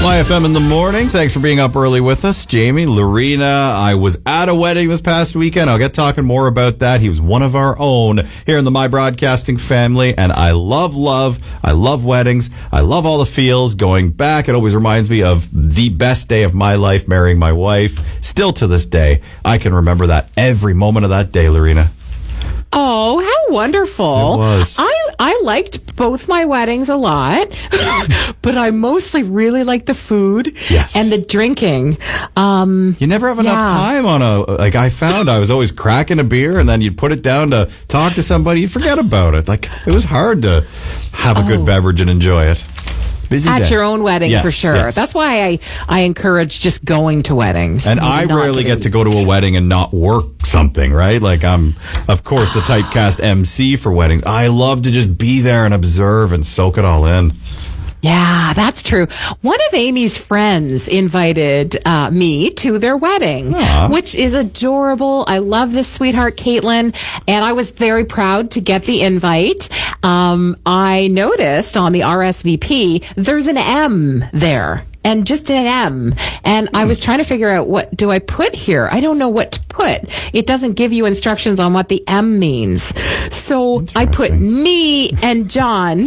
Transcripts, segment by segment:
YFM in the morning. Thanks for being up early with us. Jamie, Lorena, I was at a wedding this past weekend. I'll get talking more about that. He was one of our own here in the My Broadcasting family, and I love weddings. I love all the feels. Going back, it always reminds me of the best day of my life, marrying my wife. Still to this day, I can remember that every moment of that day, Lorena. Oh, how wonderful. It was. I liked both my weddings a lot, but I mostly really liked the food and the drinking. You never have enough time on I found I was always cracking a beer and then you'd put it down to talk to somebody, you'd forget about it. It was hard to have a good beverage and enjoy it. Busy At day. your own wedding, for sure. Yes. That's why I encourage just going to weddings. And I rarely get to go to a wedding and not work something, right? I'm, of course, the typecast MC for weddings. I love to just be there and observe and soak it all in. Yeah, that's true. One of Amy's friends invited me to their wedding, which is adorable. I love this sweetheart, Caitlin, and I was very proud to get the invite. I noticed on the RSVP, there's an M there. And just an M. And I was trying to figure out, what do I put here? I don't know what to put. It doesn't give you instructions on what the M means. So I put me and John.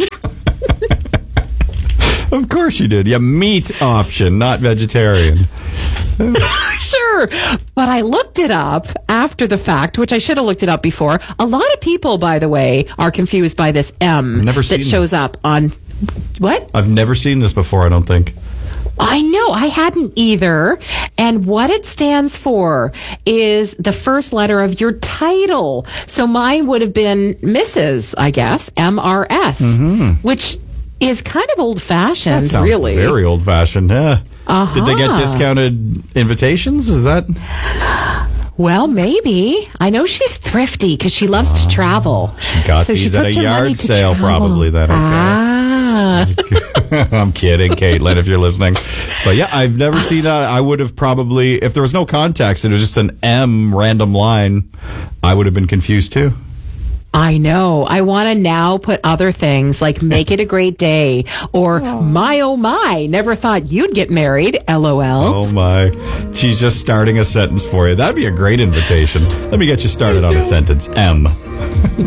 Of course you did. Yeah, meat option, not vegetarian. Sure. But I looked it up after the fact, which I should have looked it up before. A lot of people, by the way, are confused by this M that shows up on... What? I've never seen this before, I don't think. I know. I hadn't either. And what it stands for is the first letter of your title. So mine would have been Mrs., I guess, MRS, which is kind of old-fashioned, that sounds really. Very old-fashioned, yeah. Did they get discounted invitations? Is that... Well, maybe. I know she's thrifty because she loves to travel. She got these at a yard sale probably then, okay. I'm kidding, Caitlin, if you're listening. But yeah, I've never seen that. I would have probably, if there was no context and it was just an M random line, I would have been confused too. I know. I want to now put other things like make it a great day or my, oh my, never thought you'd get married, LOL. Oh my. She's just starting a sentence for you. That'd be a great invitation. Let me get you started on a sentence. M.